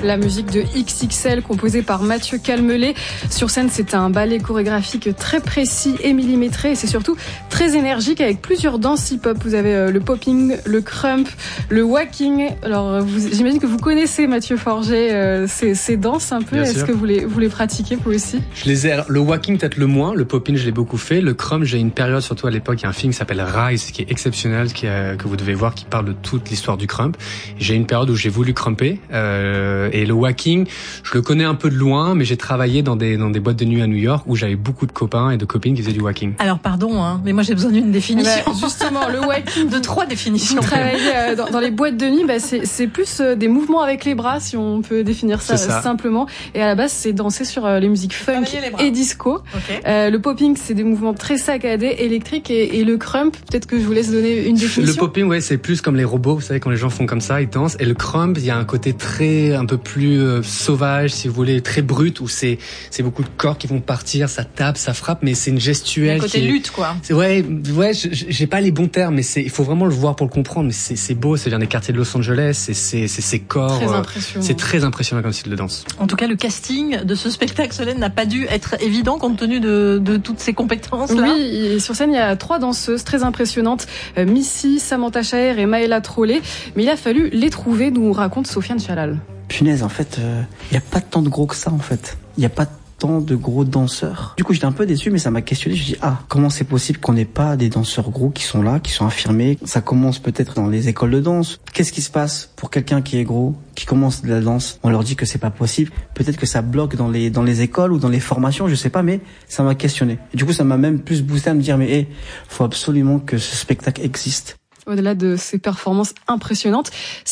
la musique de XXL composée par Mathieu Calmelet. Sur scène, c'est un ballet chorégraphique très précis et millimétré et c'est surtout très énergique avec plusieurs danses hip-hop. Vous avez le popping, le crump, le walking. Alors, j'imagine que vous connaissez Mathieu Forget, ces danses un peu. Bien Est-ce sûr. que vous les pratiquez vous aussi? Je les ai. Alors, le walking peut-être le moins. Le popping, je l'ai beaucoup fait. Le crump, j'ai une période, surtout à l'époque, il y a un film qui s'appelle Rise, qui est exceptionnel, que vous devez voir, qui parle de toute l'histoire du crump. J'ai une période où j'ai voulu crumper. Et le walking, je le connais un peu de loin, mais j'ai travaillé dans des boîtes de nuit à New York où j'avais beaucoup de copains et de copines qui faisaient du walking. Alors pardon, mais moi j'ai besoin d'une définition. Justement, le walking, de 3 définitions. Vous travaillez dans les boîtes de nuit, c'est plus des mouvements avec les bras, si on peut définir ça simplement. Et à la base, c'est danser sur les musiques funk et disco. Okay. Le popping, c'est des mouvements très saccadés, électriques, et le crump, peut-être que je vous laisse donner une définition. Le popping, ouais, c'est plus comme les robots, vous savez, quand les gens font comme ça, ils dansent. Et le crump, il y a un côté un peu plus sauvage, si vous voulez, très brut, où c'est beaucoup de corps qui vont partir, ça tape, ça frappe, mais c'est une gestuelle. Un côté lutte, quoi. Ouais, j'ai pas les bons termes, mais il faut vraiment le voir pour le comprendre. Mais c'est beau, ça vient des quartiers de Los Angeles, c'est ces corps. Très impressionnant. C'est très impressionnant comme style de danse. En tout cas, le casting de ce spectacle, Solène, n'a pas dû être évident compte tenu de toutes ces compétences-là. Oui, et sur scène, il y a 3 danseuses très impressionnantes, Missy, Samantha Chaher et Maëla Trollet. Mais il a fallu les trouver, nous raconte Sofiane Chalal. Punaise, en fait, il n'y a pas tant de gros que ça, en fait. Il n'y a pas tant de gros danseurs. Du coup, j'étais un peu déçu, mais ça m'a questionné. Je me dis, comment c'est possible qu'on n'ait pas des danseurs gros qui sont là, qui sont affirmés? Ça commence peut-être dans les écoles de danse. Qu'est-ce qui se passe pour quelqu'un qui est gros, qui commence de la danse? On leur dit que c'est pas possible. Peut-être que ça bloque dans les écoles ou dans les formations, je sais pas, mais ça m'a questionné. Et du coup, ça m'a même plus boosté à me dire, mais faut absolument que ce spectacle existe. Au-delà de ces performances impressionnantes,